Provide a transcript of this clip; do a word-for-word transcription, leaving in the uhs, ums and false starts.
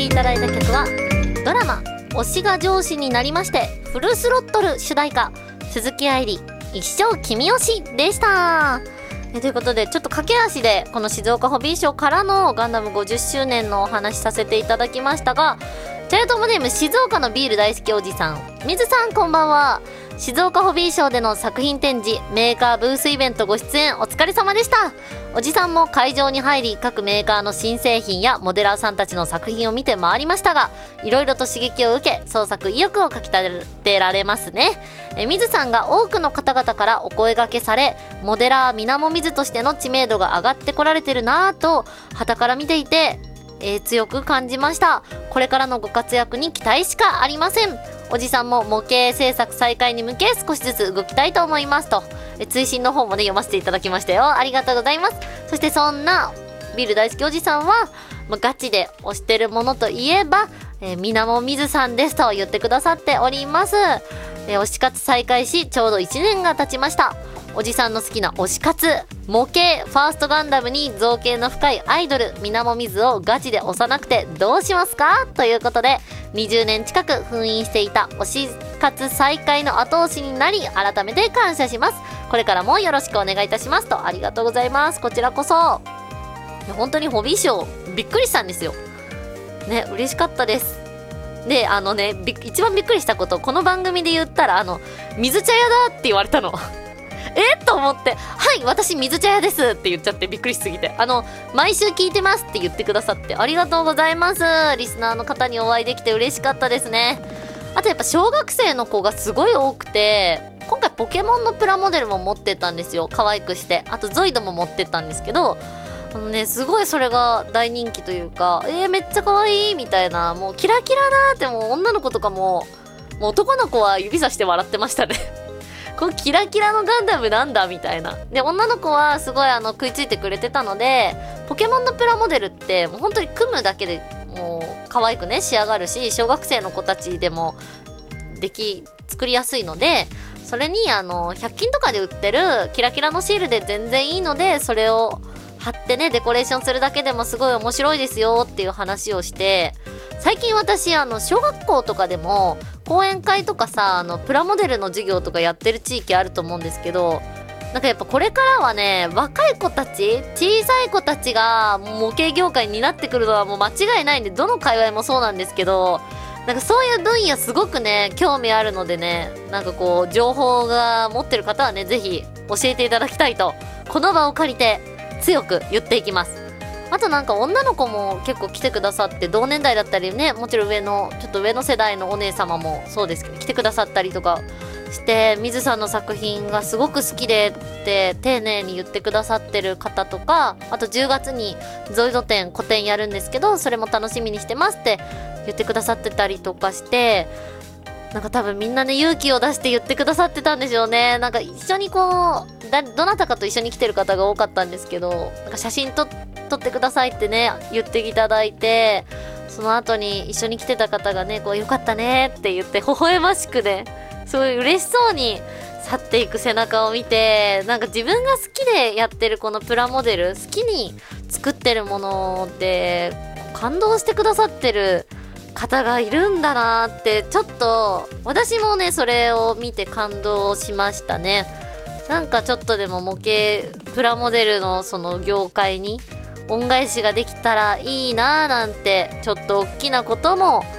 いただいた曲はドラマ推しが上司になりましてフルスロットル主題歌、鈴木愛理一生君推しでした。えということでちょっと駆け足でこの静岡ホビーショーからのガンダムごじゅっしゅうねんのお話しさせていただきましたが、チャイトモネーム静岡のビール大好きおじさん、水さんこんばんは。静岡ホビーショーでの作品展示、メーカーブースイベントご出演お疲れ様でした。おじさんも会場に入り各メーカーの新製品やモデラーさんたちの作品を見て回りましたが、いろいろと刺激を受け創作意欲をかき立てられますね。え水さんが多くの方々からお声掛けされ、モデラーみなもみずとしての知名度が上がってこられてるなぁと傍から見ていて、えー、強く感じました。これからのご活躍に期待しかありません。おじさんも模型制作再開に向け少しずつ動きたいと思いますと、え追伸の方もね読ませていただきましたよ。ありがとうございます。そしてそんなビール大好きおじさんは、まあ、ガチで推してるものといえば、えー、みなもみずさんですと言ってくださっております。えー、推し活再開しちょうどいちねんが経ちました。おじさんの好きな推し活、模型、ファーストガンダムに造形の深いアイドルみなもみずをガチで推さなくてどうしますかということで、にじゅうねん近く封印していた推し活再開の後押しになり改めて感謝します。これからもよろしくお願いいたしますと。ありがとうございます。こちらこそ。いや本当にホビーショーびっくりしたんですよね。嬉しかったです。であのねび一番びっくりしたこと、この番組で言ったらあの水茶屋だって言われたのえっと思って、はい私水茶屋ですって言っちゃってびっくりしすぎて、あの毎週聞いてますって言ってくださってありがとうございます。リスナーの方にお会いできて嬉しかったですね。あとやっぱ小学生の子がすごい多くて、今回ポケモンのプラモデルも持ってったんですよ、可愛くして。あとゾイドも持ってったんですけど、あのねすごいそれが大人気というか、えー、めっちゃ可愛いみたいな、もうキラキラだって、もう女の子とかももう男の子は指さして笑ってましたねこのキラキラのガンダムなんだみたいな。で女の子はすごいあの食いついてくれてたので、ポケモンのプラモデルってもう本当に組むだけでもう可愛くね仕上がるし、小学生の子たちでもでき作りやすいので、それにあのひゃく均とかで売ってるキラキラのシールで全然いいので、それを貼ってねデコレーションするだけでもすごい面白いですよっていう話をして、最近私あの小学校とかでも講演会とかさ、あのプラモデルの授業とかやってる地域あると思うんですけど、なんかやっぱこれからはね若い子たち、小さい子たちが模型業界になってくるのはもう間違いないんで、どの界隈もそうなんですけど、なんかそういう分野すごくね興味あるのでね、なんかこう情報が持ってる方はねぜひ教えていただきたいとこの場を借りて強く言っていきます。あとなんか女の子も結構来てくださって、同年代だったりね、もちろん上のちょっと上の世代のお姉様もそうですけど来てくださったりとかして、水さんの作品がすごく好きでって丁寧に言ってくださってる方とか、あとじゅうがつにゾイド展個展やるんですけどそれも楽しみにしてますって言ってくださってたりとかして、なんか多分みんなね勇気を出して言ってくださってたんでしょうね。なんか一緒にこうだどなたかと一緒に来てる方が多かったんですけど、なんか写真撮撮ってくださいってね言っていただいて、その後に一緒に来てた方がねこうよかったねって言って微笑ましくねすごい嬉しそうに去っていく背中を見て、なんか自分が好きでやってるこのプラモデル、好きに作ってるもので感動してくださってる方がいるんだなって、ちょっと私もねそれを見て感動しましたね。なんかちょっとでも模型プラモデルのその業界に恩返しができたらいいなーなんて、ちょっと大きなことも